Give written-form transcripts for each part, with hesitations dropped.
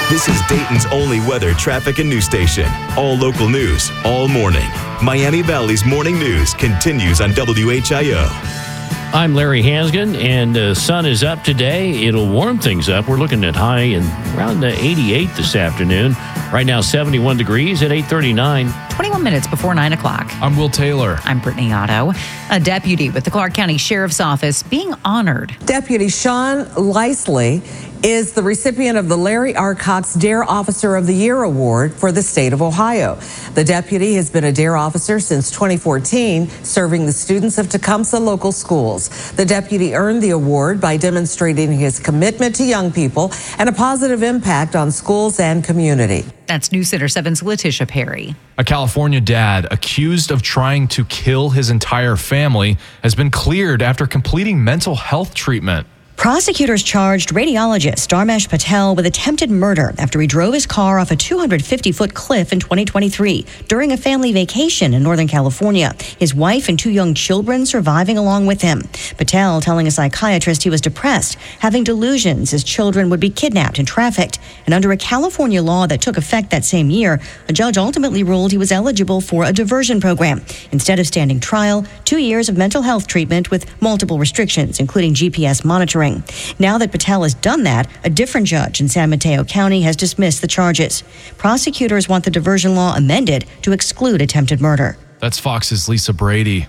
This is Dayton's only weather, traffic, and news station. All local news, all morning. Miami Valley's morning news continues on WHIO. I'm Larry Hansgen, and the sun is up today. It'll warm things up. We're looking at high and around 88 this afternoon. Right now, 71 degrees at 8:39. 21 minutes before 9 o'clock. I'm Will Taylor. I'm Brittany Otto. A deputy with the Clark County Sheriff's Office being honored. Deputy Sean Lisely is the recipient of the Larry R. Cox Dare Officer of the Year Award for the state of Ohio. The deputy has been a Dare officer since 2014, serving the students of Tecumseh local schools. The deputy earned the award by demonstrating his commitment to young people and a positive impact on schools and community. That's News Center 7's Letitia Perry. A California dad accused of trying to kill his entire family has been cleared after completing mental health treatment. Prosecutors charged radiologist Dharmesh Patel with attempted murder after he drove his car off a 250-foot cliff in 2023 during a family vacation in Northern California. His wife and 2 young children surviving along with him. Patel telling a psychiatrist he was depressed, having delusions his children would be kidnapped and trafficked. And under a California law that took effect that same year, a judge ultimately ruled he was eligible for a diversion program. Instead of standing trial, 2 years of mental health treatment with multiple restrictions, including GPS monitoring. Now that Patel has done that, a different judge in San Mateo County has dismissed the charges. Prosecutors want the diversion law amended to exclude attempted murder. That's Fox's Lisa Brady.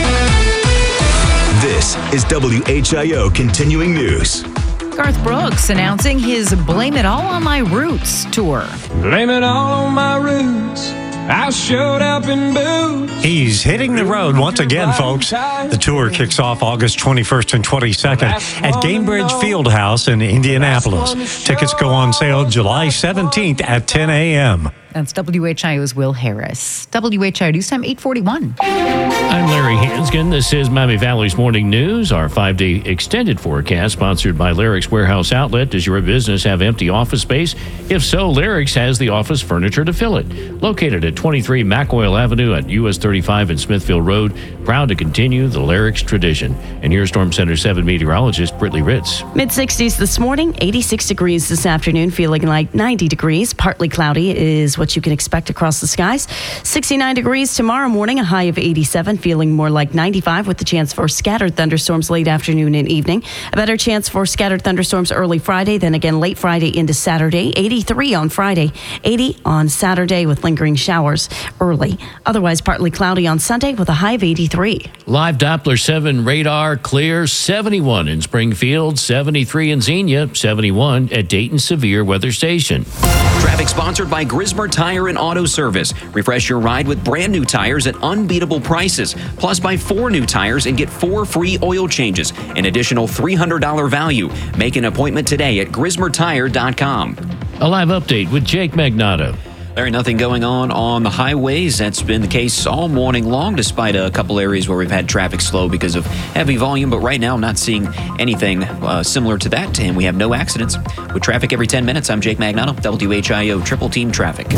This is WHIO Continuing News. Garth Brooks announcing his Blame It All on My Roots tour. Blame it all on my roots. I showed up in boots. He's hitting the road once again, folks. The tour kicks off August 21st and 22nd at Gainbridge Fieldhouse in Indianapolis. Tickets go on sale July 17th at 10 a.m. That's WHIO's Will Harris. WHIO News Time 8:41. I'm Larry Hansgen. This is Miami Valley's Morning News, our 5-day extended forecast sponsored by Larrick's Warehouse Outlet. Does your business have empty office space? If so, Larrick's has the office furniture to fill it. Located at 23 McOil Avenue at US 35 and Smithfield Road, proud to continue the Larrick's tradition. And here's Storm Center 7 meteorologist Brittany Ritz. Mid-60s this morning, 86 degrees this afternoon, feeling like 90 degrees. Partly cloudy is what you can expect across the skies. 69 degrees tomorrow morning, a high of 87, feeling more like 95 with the chance for scattered thunderstorms late afternoon and evening. A better chance for scattered thunderstorms early Friday, then again late Friday into Saturday. 83 on Friday, 80 on Saturday with lingering showers early. Otherwise, partly cloudy on Sunday with a high of 83. Live Doppler 7 radar clear, 71 in Springfield, 73 in Xenia, 71 at Dayton Severe Weather Station. Traffic sponsored by Grismer Tire and Auto Service. Refresh your ride with brand new tires at unbeatable prices. Plus, buy 4 new tires and get 4 free oil changes. An additional $300 value. Make an appointment today at GrismerTire.com. A live update with Jake Magnato. There nothing going on the highways. That's been the case all morning long, despite a couple areas where we've had traffic slow because of heavy volume. But right now, I'm not seeing anything similar to that, and we have no accidents. With traffic every 10 minutes, I'm Jake Magnato, WHIO Triple Team Traffic.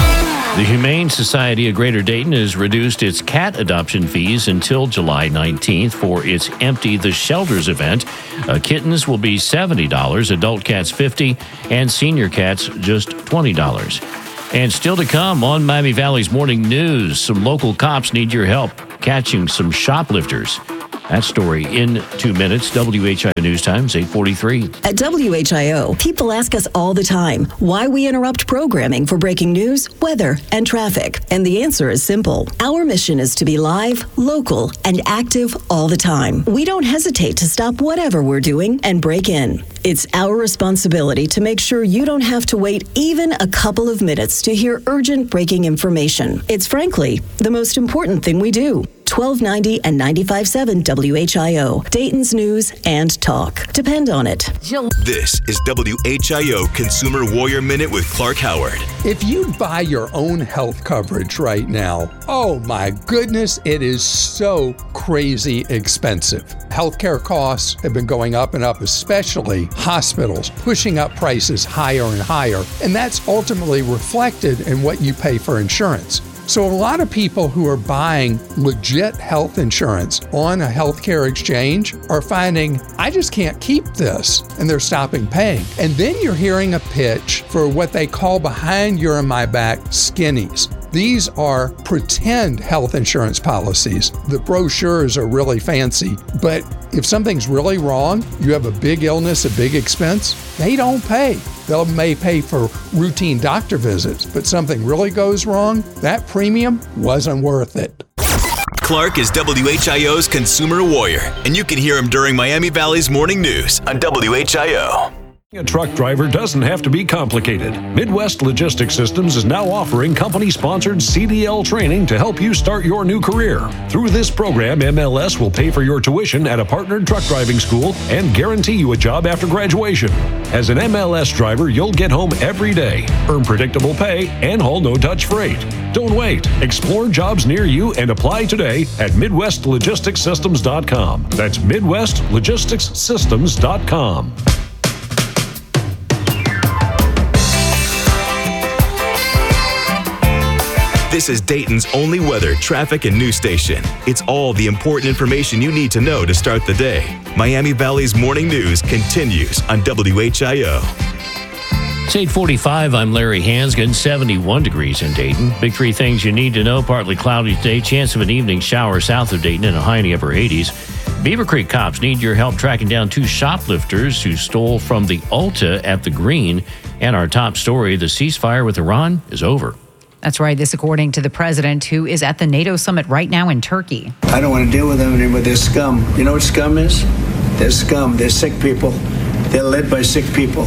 The Humane Society of Greater Dayton has reduced its cat adoption fees until July 19th for its Empty the Shelters event. Kittens will be $70, adult cats $50, and senior cats just $20. And still to come on Miami Valley's Morning News, some local cops need your help catching some shoplifters. That story in 2 minutes. WHIO News Times, 8:43. At WHIO, people ask us all the time why we interrupt programming for breaking news, weather, and traffic. And the answer is simple. Our mission is to be live, local, and active all the time. We don't hesitate to stop whatever we're doing and break in. It's our responsibility to make sure you don't have to wait even a couple of minutes to hear urgent breaking information. It's frankly the most important thing we do. 1290 and 95.7 WHIO, Dayton's news and talk. Depend on it. This is WHIO Consumer Warrior Minute with Clark Howard. If you buy your own health coverage right now, oh my goodness, it is so crazy expensive. Healthcare costs have been going up and up, especially hospitals, pushing up prices higher and higher, and that's ultimately reflected in what you pay for insurance. So a lot of people who are buying legit health insurance on a healthcare exchange are finding, I just can't keep this, and they're stopping paying. And then you're hearing a pitch for what they call behind your and my back skinnies. These are pretend health insurance policies. The brochures are really fancy, but if something's really wrong, you have a big illness, a big expense, they don't pay. They may pay for routine doctor visits, but something really goes wrong, that premium wasn't worth it. Clark is WHIO's consumer warrior, and you can hear him during Miami Valley's morning news on WHIO. A truck driver doesn't have to be complicated. Midwest Logistics Systems is now offering company-sponsored CDL training to help you start your new career. Through this program, MLS will pay for your tuition at a partnered truck driving school and guarantee you a job after graduation. As an MLS driver, you'll get home every day, earn predictable pay, and haul no-touch freight. Don't wait. Explore jobs near you and apply today at MidwestLogisticsSystems.com. That's MidwestLogisticsSystems.com. This is Dayton's only weather, traffic, and news station. It's all the important information you need to know to start the day. Miami Valley's morning news continues on WHIO. It's 8:45. I'm Larry Hansgen. 71 degrees in Dayton. Big three things you need to know. Partly cloudy today. Chance of an evening shower south of Dayton and a high in the upper 80s. Beaver Creek cops need your help tracking down two shoplifters who stole from the Ulta at the Green. And our top story, the ceasefire with Iran is over. That's right. This according to the president, who is at the NATO summit right now in Turkey. I don't want to deal with them anymore. They're scum. You know what scum is? They're scum. They're sick people. They're led by sick people.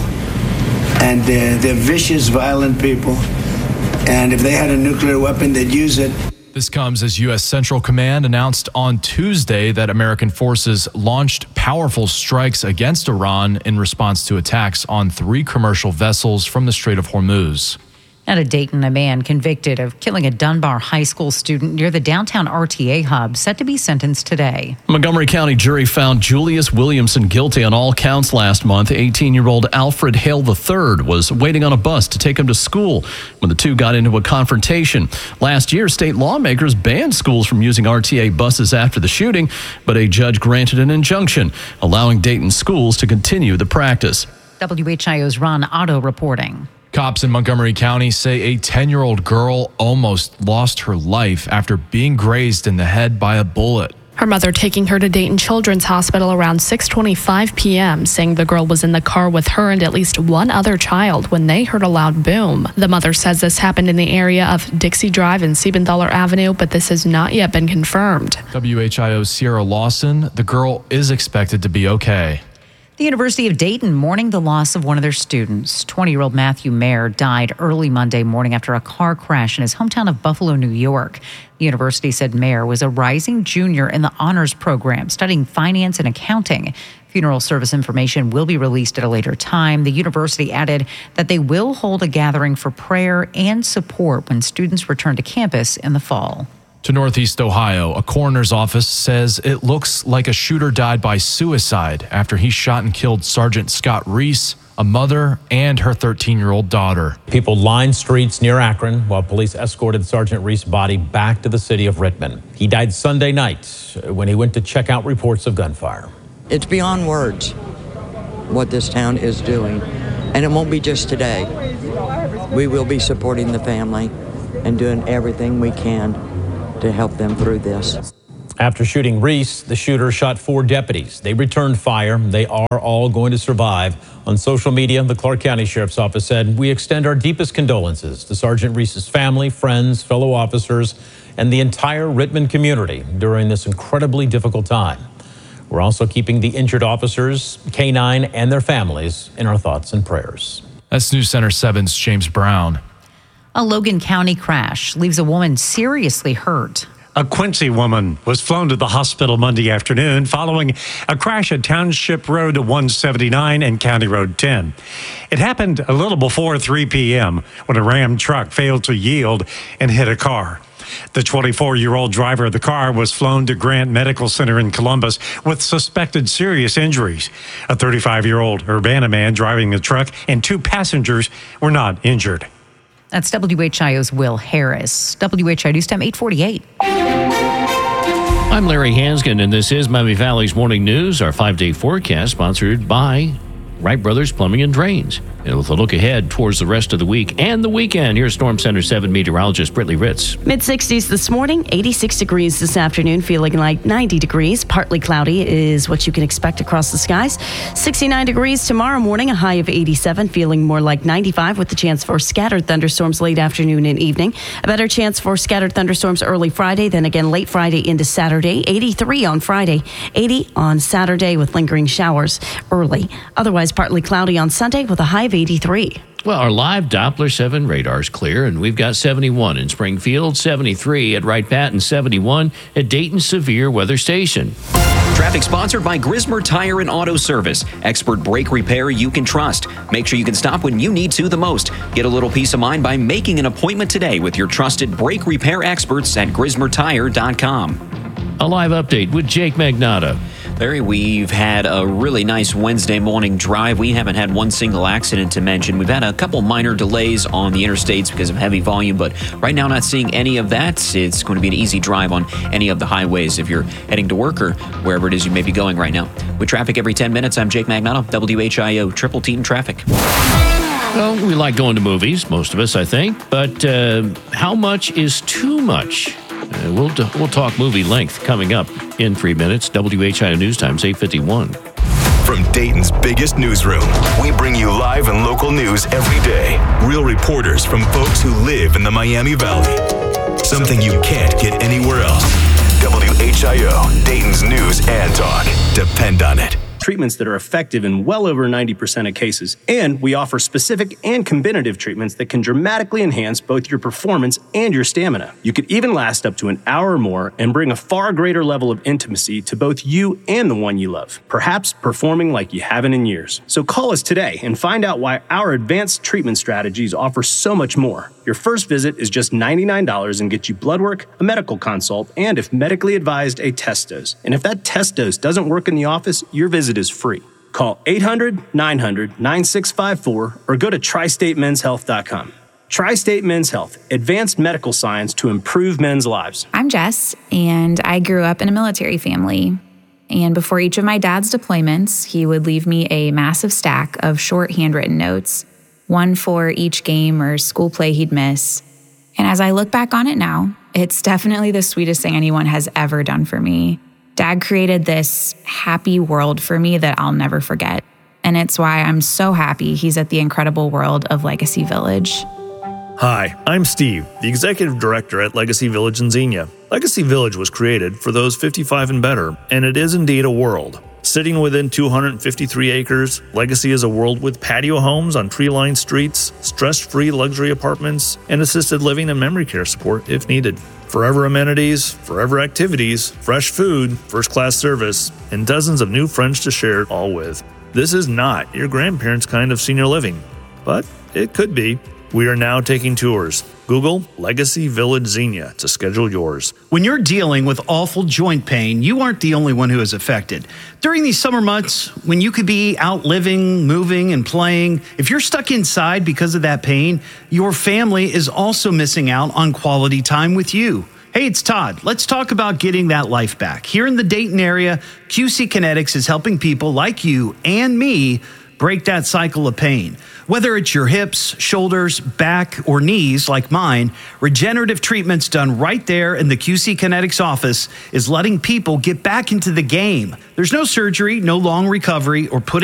And they're vicious, violent people. And if they had a nuclear weapon, they'd use it. This comes as U.S. Central Command announced on Tuesday that American forces launched powerful strikes against Iran in response to attacks on 3 commercial vessels from the Strait of Hormuz. Out of Dayton, a man convicted of killing a Dunbar High School student near the downtown RTA hub set to be sentenced today. Montgomery County jury found Julius Williamson guilty on all counts last month. 18-year-old Alfred Hale III was waiting on a bus to take him to school when the two got into a confrontation. Last year, state lawmakers banned schools from using RTA buses after the shooting, but a judge granted an injunction, allowing Dayton schools to continue the practice. WHIO's Ron Otto reporting. Cops in Montgomery County say a 10-year-old girl almost lost her life after being grazed in the head by a bullet. Her mother taking her to Dayton Children's Hospital around 6:25 p.m., saying the girl was in the car with her and at least one other child when they heard a loud boom. The mother says this happened in the area of Dixie Drive and Siebenthaler Avenue, but this has not yet been confirmed. WHIO's Sierra Lawson, the girl is expected to be okay. The University of Dayton mourning the loss of one of their students. 20-year-old Matthew Mayer died early Monday morning after a car crash in his hometown of Buffalo, New York. The university said Mayer was a rising junior in the honors program, studying finance and accounting. Funeral service information will be released at a later time. The university added that they will hold a gathering for prayer and support when students return to campus in the fall. To Northeast Ohio, a coroner's office says it looks like a shooter died by suicide after he shot and killed Sergeant Scott Reese, a mother, and her 13-year-old daughter. People lined streets near Akron while police escorted Sergeant Reese's body back to the city of Rittman. He died Sunday night when he went to check out reports of gunfire. It's beyond words what this town is doing, and it won't be just today. We will be supporting the family and doing everything we can to help them through this. After shooting Reese, the shooter shot 4 deputies. They returned fire. They are all going to survive. On social media, the Clark County Sheriff's Office said, "We extend our deepest condolences to Sergeant Reese's family, friends, fellow officers, and the entire Rittman community during this incredibly difficult time. We're also keeping the injured officers, K-9, and their families in our thoughts and prayers." That's News Center 7's James Brown. A Logan County crash leaves a woman seriously hurt. A Quincy woman was flown to the hospital Monday afternoon following a crash at Township Road 179 and County Road 10. It happened a little before 3 p.m. when a Ram truck failed to yield and hit a car. The 24-year-old driver of the car was flown to Grant Medical Center in Columbus with suspected serious injuries. A 35-year-old Urbana man driving the truck and 2 passengers were not injured. That's WHIO's Will Harris. WHIO News Time 8:48. I'm Larry Hansgen, and this is Miami Valley's Morning News, our 5-day forecast sponsored by Wright Brothers Plumbing and Drains. And with a look ahead towards the rest of the week and the weekend, here's Storm Center 7 meteorologist Brittany Ritz. Mid-60s this morning, 86 degrees this afternoon, feeling like 90 degrees. Partly cloudy is what you can expect across the skies. 69 degrees tomorrow morning, a high of 87, feeling more like 95 with the chance for scattered thunderstorms late afternoon and evening. A better chance for scattered thunderstorms early Friday, then again late Friday into Saturday. 83 on Friday, 80 on Saturday with lingering showers early. Otherwise, partly cloudy on Sunday with a high of 83. Well, our live Doppler 7 radar is clear, and we've got 71 in Springfield, 73 at Wright Pat, and 71 at Dayton Severe Weather Station. Traffic sponsored by Grismer Tire and Auto Service. Expert brake repair you can trust. Make sure you can stop when you need to the most. Get a little peace of mind by making an appointment today with your trusted brake repair experts at GrismerTire.com. A live update with Jake Magnotta. Larry, we've had a really nice Wednesday morning drive. We haven't had one single accident to mention. We've had a couple minor delays on the interstates because of heavy volume, but right now not seeing any of that. It's going to be an easy drive on any of the highways if you're heading to work or wherever it is you may be going right now. With traffic every 10 minutes, I'm Jake Magnotta, WHIO Triple Team Traffic. Well, we like going to movies, most of us, I think, but how much is too much? We'll talk movie length coming up in 3 minutes. WHIO News Time's 8:51. From Dayton's biggest newsroom, we bring you live and local news every day. Real reporters from folks who live in the Miami Valley. Something you can't get anywhere else. WHIO, Dayton's news and talk. Depend on it. Treatments that are effective in well over 90% of cases. And we offer specific and combinative treatments that can dramatically enhance both your performance and your stamina. You could even last up to an hour or more and bring a far greater level of intimacy to both you and the one you love, perhaps performing like you haven't in years. So call us today and find out why our advanced treatment strategies offer so much more. Your first visit is just $99 and gets you blood work, a medical consult, and if medically advised, a test dose. And if that test dose doesn't work in the office, your visit is free. Call 800-900-9654 or go to TriStateMen'sHealth.com. Tri-State Men's Health, advanced medical science to improve men's lives. I'm Jess, and I grew up in a military family. And before each of my dad's deployments, he would leave me a massive stack of short handwritten notes, one for each game or school play he'd miss. And as I look back on it now, it's definitely the sweetest thing anyone has ever done for me. Dad created this happy world for me that I'll never forget. And it's why I'm so happy he's at the incredible world of Legacy Village. Hi, I'm Steve, the Executive Director at Legacy Village in Xenia. Legacy Village was created for those 55 and better, and it is indeed a world. Sitting within 253 acres, Legacy is a world with patio homes on tree-lined streets, stress-free luxury apartments, and assisted living and memory care support if needed. Forever amenities, forever activities, fresh food, first-class service, and dozens of new friends to share it all with. This is not your grandparents' kind of senior living, but it could be. We are now taking tours. Google Legacy Village Xenia to schedule yours. When you're dealing with awful joint pain, you aren't the only one who is affected. During these summer months, when you could be out living, moving, and playing, if you're stuck inside because of that pain, your family is also missing out on quality time with you. Hey, it's Todd. Let's talk about getting that life back. Here in the Dayton area, QC Kinetics is helping people like you and me break that cycle of pain. Whether it's your hips, shoulders, back, or knees like mine, regenerative treatments done right there in the QC Kinetics office is letting people get back into the game. There's no surgery, no long recovery, or putting